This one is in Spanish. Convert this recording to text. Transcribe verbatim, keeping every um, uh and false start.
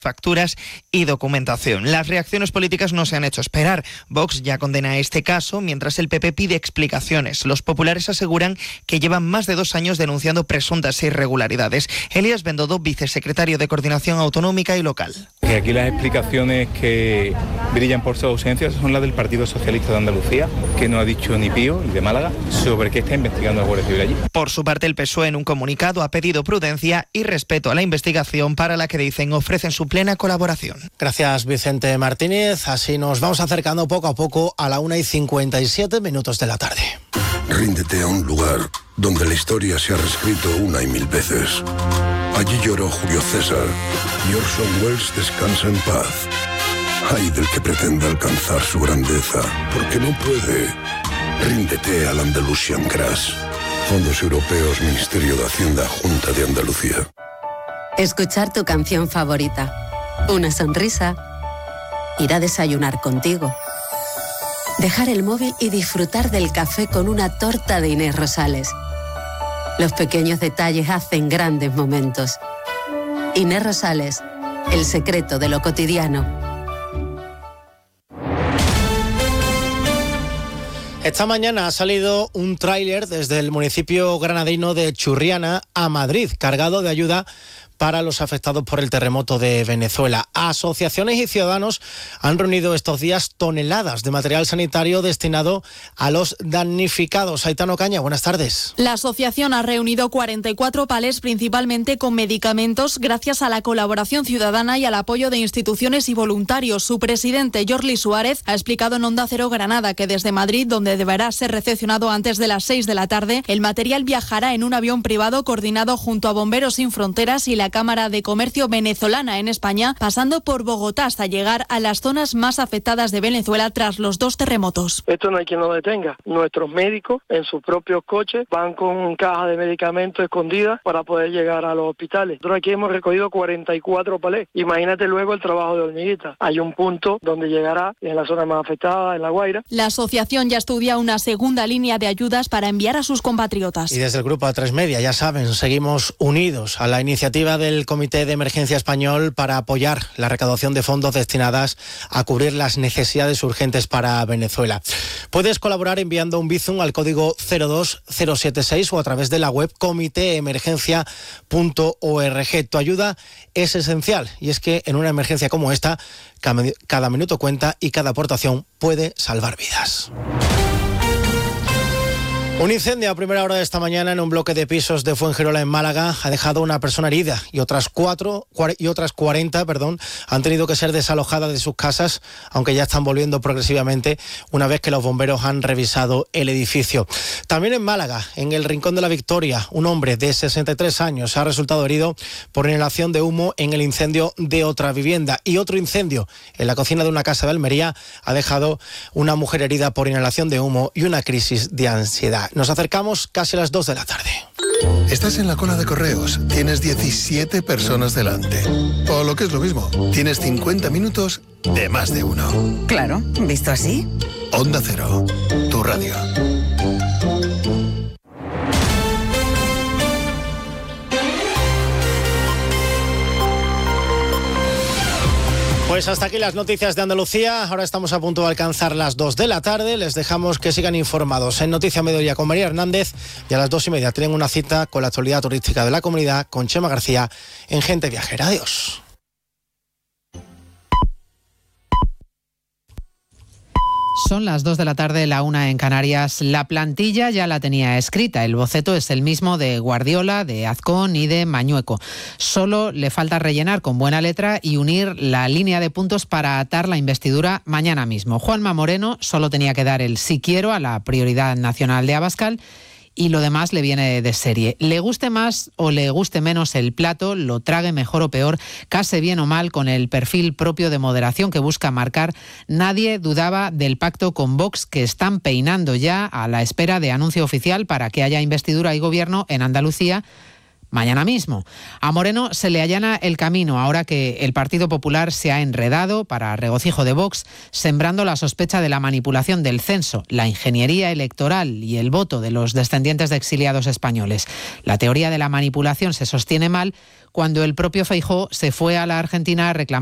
facturas y documentación. Las reacciones políticas no se han hecho esperar. Vox ya condena este caso, mientras el P P pide explicaciones. Los populares aseguran que llevan más de dos años denunciando presuntas irregularidades. Elías Bendodo, vicesecretario de Coordinación Autonómica y Local. Que aquí las explicaciones que brillan por su ausencia son las del Partido Socialista de Andalucía, que no ha dicho ni pío, y de Málaga, sobre qué está investigando la Guardia Civil allí. Por su parte, el P S O E en un comunicado ha pedido prudencia y respeto a la investigación, para la que dicen ofrecen su plena colaboración. Gracias, Vicente Martínez. Así nos vamos acercando poco a poco a la una y cincuenta y siete minutos de la tarde. Ríndete a un lugar donde la historia se ha reescrito una y mil veces. Allí lloró Julio César y Orson Welles descansa en paz. Ay del que pretenda alcanzar su grandeza, porque no puede. Ríndete al Andalusian Crash. Fondos Europeos, Ministerio de Hacienda, Junta de Andalucía. Escuchar tu canción favorita, una sonrisa, ir a desayunar contigo, dejar el móvil y disfrutar del café con una torta de Inés Rosales. Los pequeños detalles hacen grandes momentos. Inés Rosales, el secreto de lo cotidiano. Esta mañana ha salido un tráiler desde el municipio granadino de Churriana a Madrid, cargado de ayuda para los afectados por el terremoto de Venezuela. Asociaciones y ciudadanos han reunido estos días toneladas de material sanitario destinado a los damnificados. Aitana Ocaña, buenas tardes. La asociación ha reunido cuarenta y cuatro palés, principalmente con medicamentos, gracias a la colaboración ciudadana y al apoyo de instituciones y voluntarios. Su presidente, Jorli Suárez, ha explicado en Onda Cero Granada que desde Madrid, donde deberá ser recepcionado antes de las seis de la tarde, el material viajará en un avión privado coordinado junto a Bomberos Sin Fronteras y la Cámara de Comercio venezolana en España, pasando por Bogotá hasta llegar a las zonas más afectadas de Venezuela tras los dos terremotos. Esto no hay quien lo detenga. Nuestros médicos en sus propios coches van con cajas de medicamentos escondidas para poder llegar a los hospitales. Nosotros aquí hemos recogido cuarenta y cuatro palés. Imagínate luego el trabajo de hormiguita. Hay un punto donde llegará en la zona más afectada, en La Guaira. La asociación ya estudia una segunda línea de ayudas para enviar a sus compatriotas. Y desde el grupo A tres Media, ya saben, seguimos unidos a la iniciativa del Comité de Emergencia Español para apoyar la recaudación de fondos destinadas a cubrir las necesidades urgentes para Venezuela. Puedes colaborar enviando un Bizum al código cero dos cero siete seis o a través de la web comité emergencia punto org. Tu ayuda es esencial, y es que en una emergencia como esta, cada minuto cuenta y cada aportación puede salvar vidas. Un incendio a primera hora de esta mañana en un bloque de pisos de Fuengirola en Málaga ha dejado una persona herida y otras cuatro y otras cuarenta, perdón, han tenido que ser desalojadas de sus casas, aunque ya están volviendo progresivamente una vez que los bomberos han revisado el edificio. También en Málaga, en el Rincón de la Victoria, un hombre de sesenta y tres años ha resultado herido por inhalación de humo en el incendio de otra vivienda, y otro incendio en la cocina de una casa de Almería ha dejado una mujer herida por inhalación de humo y una crisis de ansiedad. Nos acercamos casi a las dos de la tarde. Estás en la cola de correos, tienes diecisiete personas delante. O lo que es lo mismo, tienes cincuenta minutos de más de uno. Claro, ¿visto así? Onda Cero, tu radio. Pues hasta aquí las noticias de Andalucía. Ahora estamos a punto de alcanzar las dos de la tarde. Les dejamos que sigan informados en Noticia Mediodía con María Hernández, y a las dos y media tienen una cita con la actualidad turística de la comunidad con Chema García en Gente Viajera. Adiós. Son las dos de la tarde, la una en Canarias. La plantilla ya la tenía escrita. El boceto es el mismo de Guardiola, de Azcón y de Mañueco. Solo le falta rellenar con buena letra y unir la línea de puntos para atar la investidura mañana mismo. Juanma Moreno solo tenía que dar el sí quiero a la prioridad nacional de Abascal, y lo demás le viene de serie. Le guste más o le guste menos el plato, lo trague mejor o peor, case bien o mal con el perfil propio de moderación que busca marcar, nadie dudaba del pacto con Vox, que están peinando ya a la espera de anuncio oficial para que haya investidura y gobierno en Andalucía, mañana mismo. A Moreno se le allana el camino ahora que el Partido Popular se ha enredado, para regocijo de Vox, sembrando la sospecha de la manipulación del censo, la ingeniería electoral y el voto de los descendientes de exiliados españoles. La teoría de la manipulación se sostiene mal cuando el propio Feijóo se fue a la Argentina a reclamar